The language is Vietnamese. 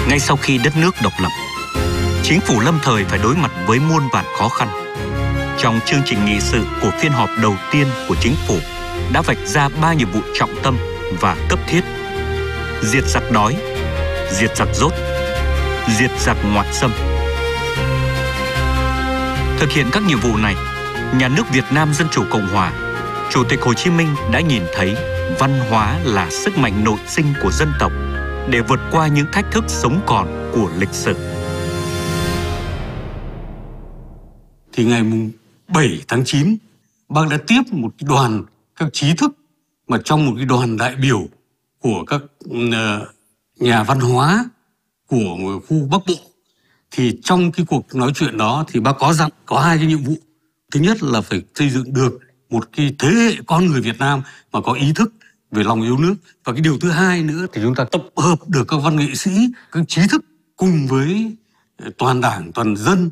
Ngay sau khi đất nước độc lập, chính phủ lâm thời phải đối mặt với muôn vàn khó khăn. Trong chương trình nghị sự của phiên họp đầu tiên của chính phủ đã vạch ra 3 nhiệm vụ trọng tâm và cấp thiết: diệt giặc đói, diệt giặc dốt, diệt giặc ngoại xâm. Thực hiện các nhiệm vụ này, nhà nước Việt Nam Dân Chủ Cộng Hòa, Chủ tịch Hồ Chí Minh đã nhìn thấy văn hóa là sức mạnh nội sinh của dân tộc để vượt qua những thách thức sống còn của lịch sử. Thì ngày 7 tháng 9, Bác đã tiếp một đoàn các trí thức mà trong một cái đoàn đại biểu của các nhà văn hóa của khu Bắc Bộ. Thì trong cái cuộc nói chuyện đó thì Bác có dặn có 2 cái nhiệm vụ. Thứ nhất là phải xây dựng được một cái thế hệ con người Việt Nam mà có ý thức về lòng yêu nước. Và cái điều thứ hai nữa thì chúng ta tập hợp được các văn nghệ sĩ, các trí thức cùng với toàn đảng, toàn dân